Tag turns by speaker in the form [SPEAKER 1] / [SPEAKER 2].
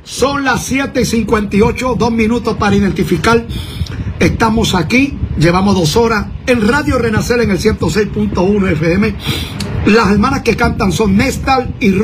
[SPEAKER 1] Son las 7:58, 2 minutos para identificar. Estamos aquí, llevamos 2 horas en Radio Renacer en el 106.1 FM. Las hermanas que cantan son Nestal y